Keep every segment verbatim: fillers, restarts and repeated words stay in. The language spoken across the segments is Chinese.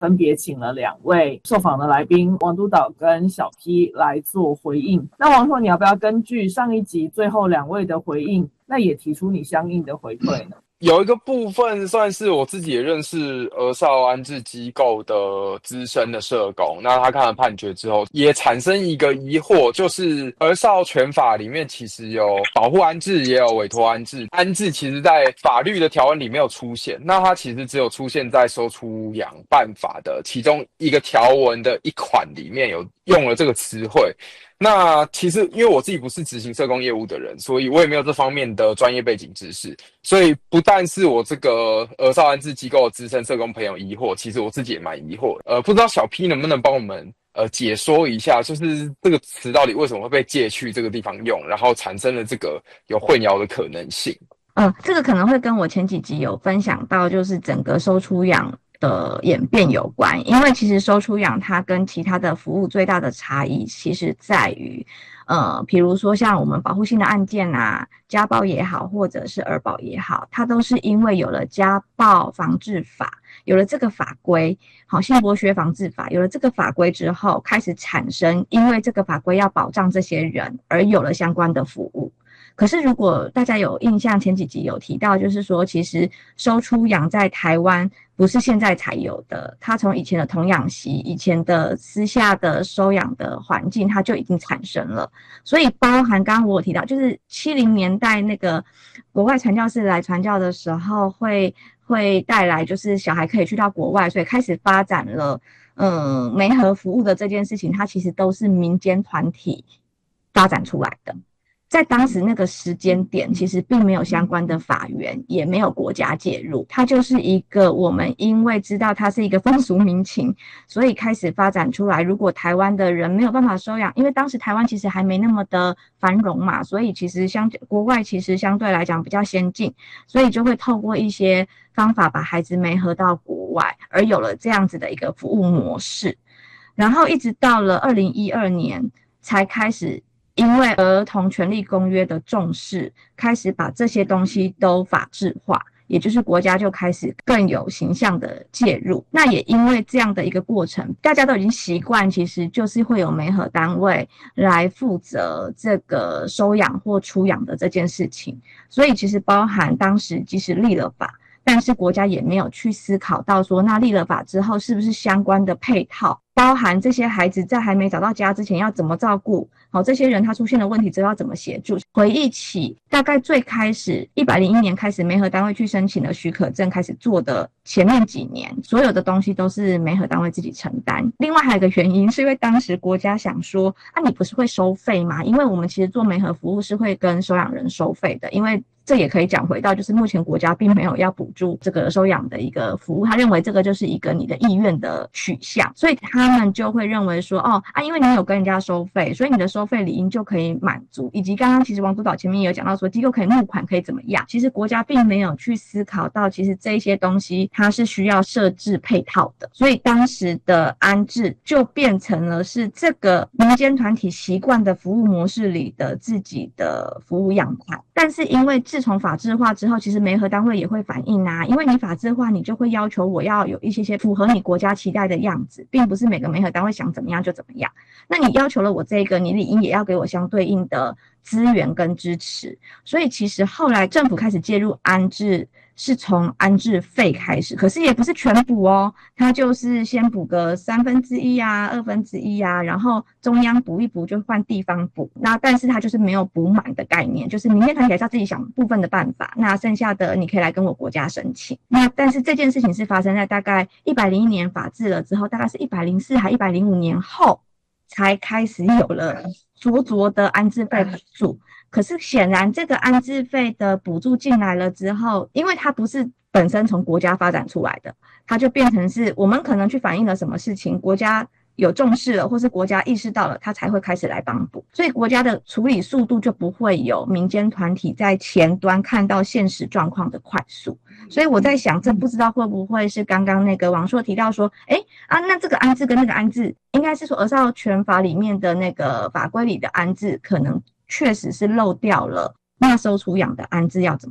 分别请了两位受访的来宾王督导跟小 P 来做回应。那王硕，你要不要根据上一集最后两位的回应，那也提出你相应的回馈呢？ 有一个部分算是我自己也认识儿少安置机构的资深的社工，那他看了判决之后也产生一个疑惑，就是儿少权法里面其实有保护安置也有委托安置，安置其实在法律的条文里没有出现，那它其实只有出现在收出养办法的其中一个条文的一款里面有用了这个词汇。那其实因为我自己不是执行社工业务的人，所以我也没有这方面的专业背景知识，所以不但是我这个儿少安置机构的资深社工朋友疑惑，其实我自己也蛮疑惑的。呃，不知道小 P 能不能帮我们呃解说一下，就是这个词到底为什么会被借去这个地方用，然后产生了这个有混淆的可能性。 嗯，这个可能会跟我前几集有分享到，就是整个收出养的演变有关，因为其实收出养它跟其他的服务最大的差异，其实在于，呃，比如说像我们保护性的案件啊，家暴也好，或者是儿保也好，它都是因为有了家暴防治法，有了这个法规，好，性剥削防治法，有了这个法规之后，开始产生，因为这个法规要保障这些人，而有了相关的服务。可是如果大家有印象，前几集有提到，就是说其实收出养在台湾不是现在才有的，它从以前的童养媳，以前的私下的收养的环境，它就已经产生了。所以包含刚刚我有提到，就是七零年代那个国外传教士来传教的时候，会会带来就是小孩可以去到国外，所以开始发展了嗯媒合服务的这件事情，它其实都是民间团体发展出来的。在当时那个时间点，其实并没有相关的法源，也没有国家介入，它就是一个我们因为知道它是一个风俗民情，所以开始发展出来。如果台湾的人没有办法收养，因为当时台湾其实还没那么的繁荣嘛，所以其实相国外其实相对来讲比较先进，所以就会透过一些方法把孩子媒合到国外，而有了这样子的一个服务模式。然后一直到了二零一二年才开始。因为儿童权利公约的重视，开始把这些东西都法制化，也就是国家就开始更有形象的介入。那也因为这样的一个过程，大家都已经习惯，其实就是会有媒合单位来负责这个收养或出养的这件事情。所以其实包含当时即使立了法，但是国家也没有去思考到说，那立了法之后是不是相关的配套，包含这些孩子在还没找到家之前要怎么照顾，好，这些人他出现了问题之后要怎么协助。回忆起大概最开始一百零一年开始媒合单位去申请了许可证开始做的前面几年，所有的东西都是媒合单位自己承担。另外还有一个原因是因为当时国家想说，啊你不是会收费吗？因为我们其实做媒合服务是会跟收养人收费的，因为这也可以讲回到，就是目前国家并没有要补助这个收养的一个服务，他认为这个就是一个你的意愿的取向，所以他们就会认为说，哦啊，因为你有跟人家收费，所以你的收费理应就可以满足。以及刚刚其实王督导前面也有讲到说，机构可以募款可以怎么样，其实国家并没有去思考到，其实这些东西它是需要设置配套的，所以当时的安置就变成了是这个民间团体习惯的服务模式里的自己的服务样态。但是因为自从法制化之后，其实媒合单位也会反映啊，因为你法制化，你就会要求我要有一些些符合你国家期待的样子，并不是每个媒合单位想怎么样就怎么样。那你要求了我这个，你理应也要给我相对应的资源跟支持。所以其实后来政府开始介入安置，是从安置费开始，可是也不是全补哦，它就是先补个三分之一啊，二分之一啊，然后中央补一补就换地方补，那但是它就是没有补满的概念，就是民间团体还是要自己想部分的办法，那剩下的你可以来跟我国家申请。那但是这件事情是发生在大概一百零一年法制了之后，大概是一百零四还一百零五年后才开始有了灼灼的安置费补助。可是显然这个安置费的补助进来了之后，因为它不是本身从国家发展出来的，它就变成是我们可能去反映了什么事情，国家有重视了，或是国家意识到了，它才会开始来帮补。所以国家的处理速度就不会有民间团体在前端看到现实状况的快速。所以我在想，这不知道会不会是刚刚那个王硕提到说，诶啊，那这个安置跟那个安置，应该是说儿少权法里面的那个法规里的安置，可能确实是漏掉了，那收出养的安置要怎么办？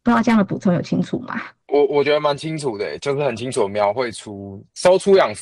不知道这样的补充有清楚吗？ 我我觉得蛮清楚的，就是很清楚地描绘出收出养